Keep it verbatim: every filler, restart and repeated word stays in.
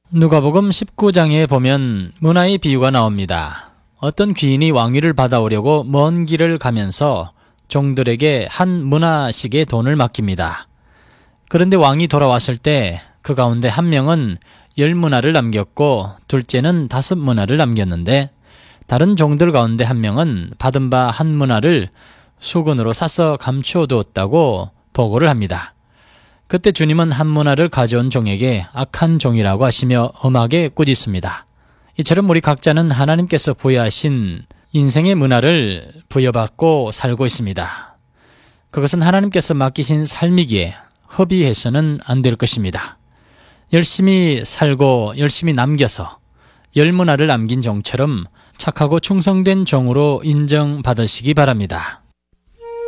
누가복음 십구 장에 보면 문화의 비유가 나옵니다. 어떤 귀인이 왕위를 받아오려고 먼 길을 가면서 종들에게 한 문화씩의 돈을 맡깁니다. 그런데 왕이 돌아왔을 때 그 가운데 한 명은 열 문화를 남겼고 둘째는 다섯 문화를 남겼는데 다른 종들 가운데 한 명은 받은 바 한 문화를 수건으로 싸서 감추어 두었다고 보고를 합니다. 그때 주님은 한 문화를 가져온 종에게 악한 종이라고 하시며 엄하게 꾸짖습니다. 이처럼 우리 각자는 하나님께서 부여하신 인생의 문화를 부여받고 살고 있습니다. 그것은 하나님께서 맡기신 삶이기에 허비해서는 안 될 것입니다. 열심히 살고 열심히 남겨서 열 문화를 남긴 종처럼 착하고 충성된 종으로 인정받으시기 바랍니다.